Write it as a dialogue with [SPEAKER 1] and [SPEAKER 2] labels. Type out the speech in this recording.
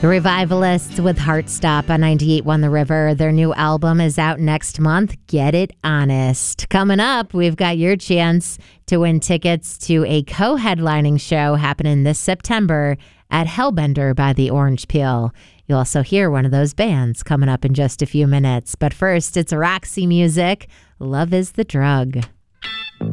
[SPEAKER 1] The Revivalists with Heartstop on 98.1 The River. Their new album is out next month. Get it honest. Coming up, we've got your chance to win tickets to a co-headlining show happening this September at Hellbender by the Orange Peel. You'll also hear one of those bands coming up in just a few minutes. But first, it's Roxy Music. Love is the Drug.